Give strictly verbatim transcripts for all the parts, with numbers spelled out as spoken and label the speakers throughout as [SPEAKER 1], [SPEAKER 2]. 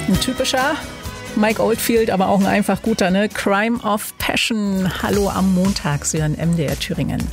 [SPEAKER 1] Ein typischer Mike Oldfield, aber auch ein einfach guter, ne? Crime of Passion. Hallo am Montag, Sie hören M D R Thüringen.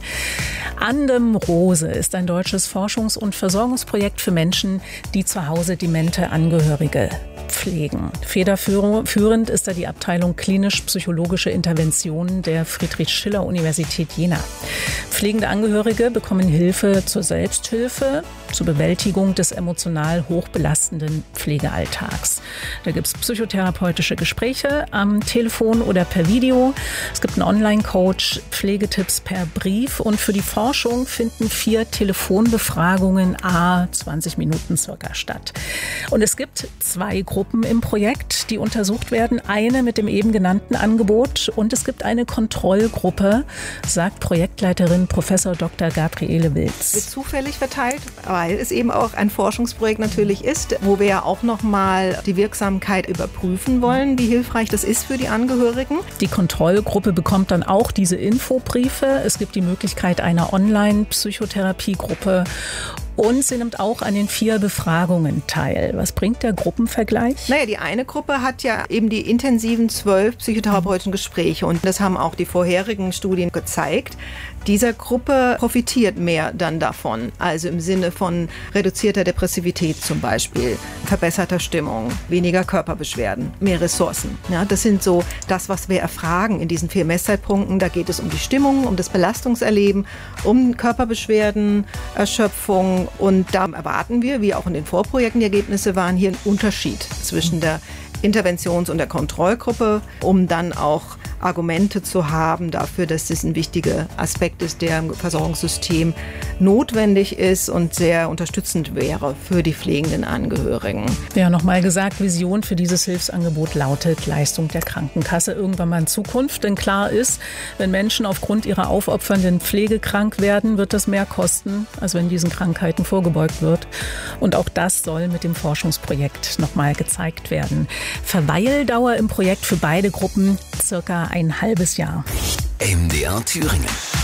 [SPEAKER 1] Andem Rose ist ein deutsches Forschungs- und Versorgungsprojekt für Menschen, die zu Hause demente Angehörige pflegen. Federführend ist da die Abteilung klinisch-psychologische Interventionen der Friedrich-Schiller-Universität Jena. Pflegende Angehörige bekommen Hilfe zur Selbsthilfe, zur Bewältigung des emotional hochbelastenden Pflegealltags. Da gibt es psychotherapeutische Gespräche am Telefon oder per Video. Es gibt einen Online-Coach, Pflegetipps per Brief und für die Forschung finden vier Telefonbefragungen à zwanzig Minuten circa statt. Und es gibt zwei Gruppen im Projekt, die untersucht werden. Eine mit dem eben genannten Angebot und es gibt eine Kontrollgruppe, sagt Projektleiterin Professor Doktor Gabriele Wilz.
[SPEAKER 2] Wird zufällig verteilt, weil es eben auch ein Forschungsprojekt natürlich ist, wo wir ja auch nochmal die Wirksamkeit überprüfen wollen, wie hilfreich das ist für die Angehörigen.
[SPEAKER 1] Die Kontrollgruppe bekommt dann auch diese Infobriefe. Es gibt die Möglichkeit einer Online-Psychotherapiegruppe. Und sie nimmt auch an den vier Befragungen teil. Was bringt der Gruppenvergleich?
[SPEAKER 2] Naja, die eine Gruppe hat ja eben die intensiven zwölf psychotherapeutischen Gespräche. Und das haben auch die vorherigen Studien gezeigt. Dieser Gruppe profitiert mehr dann davon. Also im Sinne von reduzierter Depressivität zum Beispiel, verbesserter Stimmung, weniger Körperbeschwerden, mehr Ressourcen. Ja, das sind so das, was wir erfragen in diesen vier Messzeitpunkten. Da geht es um die Stimmung, um das Belastungserleben, um Körperbeschwerden, Erschöpfung. Und da erwarten wir, wie auch in den Vorprojekten die Ergebnisse waren, hier einen Unterschied zwischen der Interventions- und der Kontrollgruppe, um dann auch Argumente zu haben dafür, dass das ein wichtiger Aspekt ist, der im Versorgungssystem notwendig ist und sehr unterstützend wäre für die pflegenden Angehörigen.
[SPEAKER 1] Ja, nochmal gesagt, Vision für dieses Hilfsangebot lautet Leistung der Krankenkasse irgendwann mal in Zukunft. Denn klar ist, wenn Menschen aufgrund ihrer aufopfernden Pflege krank werden, wird das mehr kosten, als wenn diesen Krankheiten vorgebeugt wird. Und auch das soll mit dem Forschungsprojekt nochmal gezeigt werden. Verweildauer im Projekt für beide Gruppen circa ein halbes Jahr.
[SPEAKER 3] M D R Thüringen.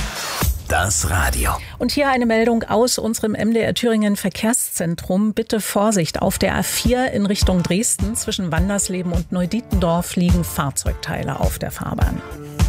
[SPEAKER 3] Das Radio.
[SPEAKER 1] Und hier eine Meldung aus unserem M D R Thüringen Verkehrszentrum. Bitte Vorsicht, auf der A vier in Richtung Dresden zwischen Wandersleben und Neudietendorf liegen Fahrzeugteile auf der Fahrbahn.